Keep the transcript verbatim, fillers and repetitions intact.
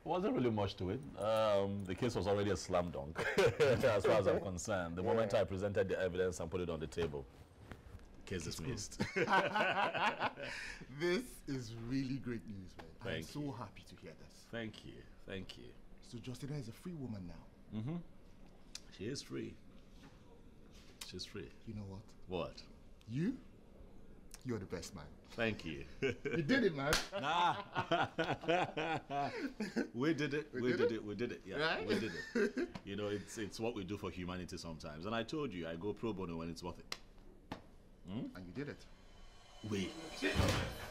wasn't really much to it. Um, the case was already a slam dunk, as far as I'm concerned. The yeah. moment I presented the evidence and put it on the table, case dismissed. This is really great news, man. Thank I'm so you. happy to hear this. Thank you. Thank you. So Justina is a free woman now. Mm-hmm. She is free. She's free. You know what? What? You? You're the best, man. Thank you. You did it, man. Nah. we did it. We, we did, did it? it. We did it. Yeah, right? We did it. You know, it's it's what we do for humanity sometimes. And I told you, I go pro bono when it's worth it. Hmm? And you did it. We.